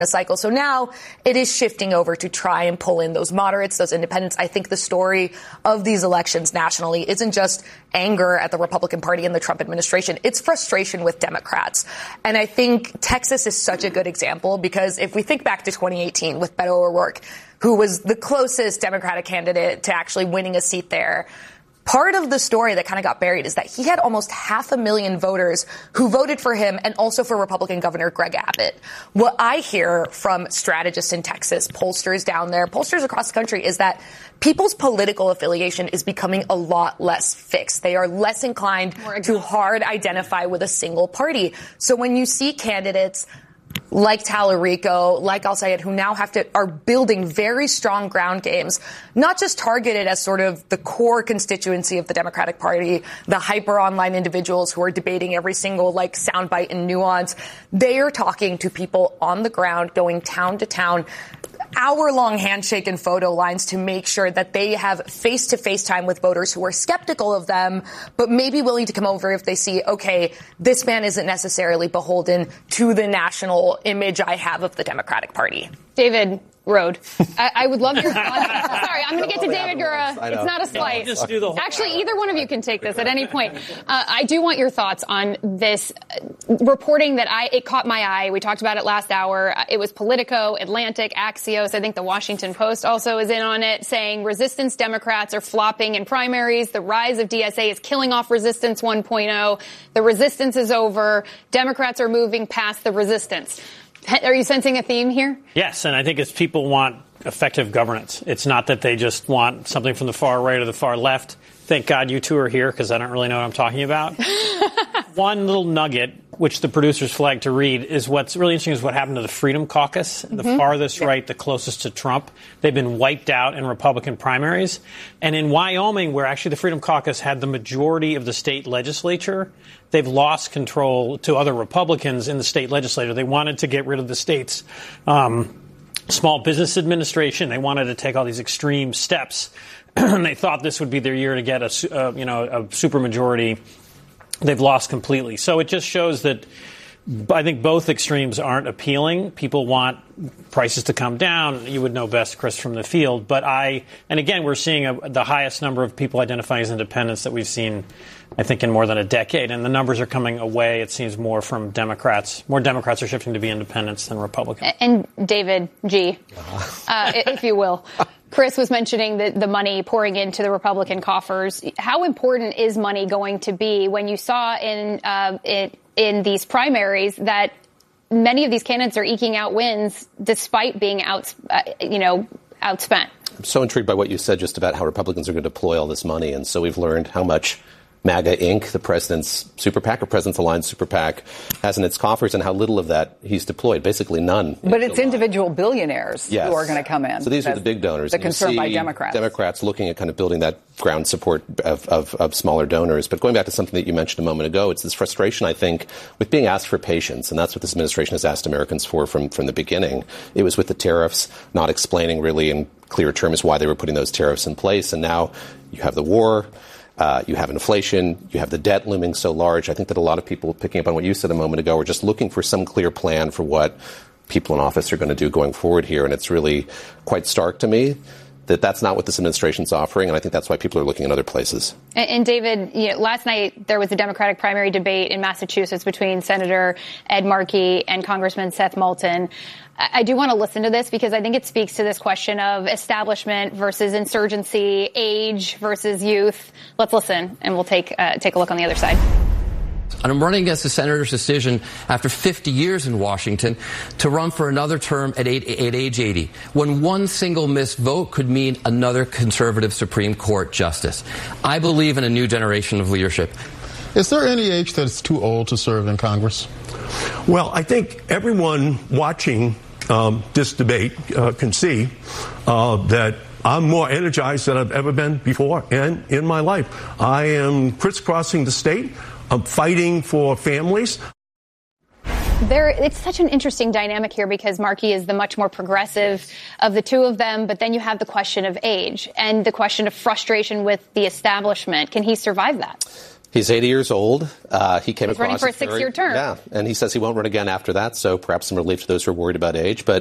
a cycle. So now it is shifting over to try and pull in those moderates, those independents. I think the story of these elections nationally isn't just anger at the Republican Party and the Trump administration. It's frustration with Democrats. And I think Texas is such a good example because if we think back to 2018 with Beto O'Rourke, who was the closest Democratic candidate to actually winning a seat there, part of the story that kind of got buried is that he had almost 500,000 voters who voted for him and also for Republican Governor Greg Abbott. What I hear from strategists in Texas, pollsters down there, pollsters across the country is that people's political affiliation is becoming a lot less fixed. They are less inclined to hard identify with a single party. So when you see candidates like Tallarico, like Al-Sayed, who now are building very strong ground games, not just targeted as sort of the core constituency of the Democratic Party, the hyper online individuals who are debating every single soundbite and nuance. They are talking to people on the ground, going town to town, hour-long handshake and photo lines to make sure that they have face-to-face time with voters who are skeptical of them, but maybe willing to come over if they see, okay, this man isn't necessarily beholden to the national image I have of the Democratic Party. David Road, I would love your thoughts. Sorry, I'm going to get to David Gura. It's not a slight. Just do the whole Actually, either one of you can take this at any point. I do want your thoughts on this reporting that it caught my eye. We talked about it last hour. It was Politico, Atlantic, Axios. I think the Washington Post also is in on it, saying resistance Democrats are flopping in primaries. The rise of DSA is killing off resistance 1.0. The resistance is over. Democrats are moving past the resistance. Are you sensing a theme here? Yes, and I think it's people want effective governance. It's not that they just want something from the far right or the far left. Thank God you two are here because I don't really know what I'm talking about. One little nugget, which the producers flagged to read, is what's really interesting is what happened to the Freedom Caucus, the farthest right, the closest to Trump. They've been wiped out in Republican primaries. And in Wyoming, where actually the Freedom Caucus had the majority of the state legislature, they've lost control to other Republicans in the state legislature. They wanted to get rid of the state's small business administration. They wanted to take all these extreme steps. And they thought this would be their year to get a supermajority. They've lost completely. So it just shows that I think both extremes aren't appealing. People want prices to come down. You would know best, Chris, from the field. And again, we're seeing the highest number of people identifying as independents that we've seen, I think, in more than a decade. And the numbers are coming away, it seems, more from Democrats. More Democrats are shifting to be independents than Republicans. And David G., if you will. Chris was mentioning the money pouring into the Republican coffers. How important is money going to be when you saw in these primaries that many of these candidates are eking out wins despite being outspent? I'm so intrigued by what you said just about how Republicans are going to deploy all this money. And so we've learned how much MAGA Inc., the president's super PAC or president's aligned super PAC, has in its coffers and how little of that he's deployed, basically none. But it's individual billionaires who are going to come in. So these are the big donors. The concern by Democrats. Democrats looking at kind of building that ground support of smaller donors. But going back to something that you mentioned a moment ago, it's this frustration, I think, with being asked for patience. And that's what this administration has asked Americans for from the beginning. It was with the tariffs, not explaining really in clear terms why they were putting those tariffs in place. And now you have the war. You have inflation. You have the debt looming so large. I think that a lot of people, picking up on what you said a moment ago, are just looking for some clear plan for what people in office are going to do going forward here. And it's really quite stark to me that that's not what this administration's offering. And I think that's why people are looking in other places. And David, last night there was a Democratic primary debate in Massachusetts between Senator Ed Markey and Congressman Seth Moulton. I do want to listen to this because I think it speaks to this question of establishment versus insurgency, age versus youth. Let's listen, and we'll take a look on the other side. And I'm running against the senator's decision after 50 years in Washington to run for another term at age 80, when one single missed vote could mean another conservative Supreme Court justice. I believe in a new generation of leadership. Is there any age that's too old to serve in Congress? Well, I think everyone watching this debate can see that I'm more energized than I've ever been before and in my life. I am crisscrossing the state. I'm fighting for families. It's such an interesting dynamic here because Markey is the much more progressive of the two of them, but then you have the question of age and the question of frustration with the establishment. Can he survive that? He's 80 years old. He came He's running for a 6-year term. Yeah, and he says he won't run again after that, so perhaps some relief to those who are worried about age. But